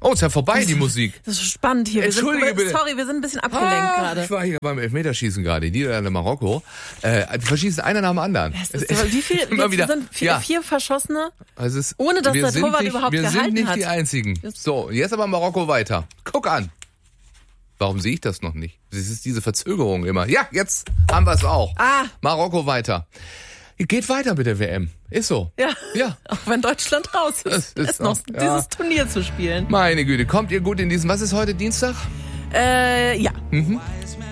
Oh, ist ja vorbei, die Musik. Das ist spannend hier. Entschuldige bitte. Sorry, wir sind ein bisschen abgelenkt gerade. Ich war hier beim Elfmeterschießen gerade, Niederlande, Marokko. Die verschießen einer nach dem anderen. Wie viel? Immer wieder. Sind vier Verschossene? Also ohne dass der Torwart überhaupt gehalten hat. Wir sind nicht die Einzigen. So, jetzt aber Marokko weiter. Guck an. Warum sehe ich das noch nicht? Das ist diese Verzögerung immer. Ja, jetzt haben wir es auch. Marokko weiter. Geht weiter mit der WM. Ist so. Ja. Auch wenn Deutschland raus ist. Es ist noch dieses Turnier zu spielen. Meine Güte, kommt ihr gut in diesen... Was ist heute, Dienstag? Ja.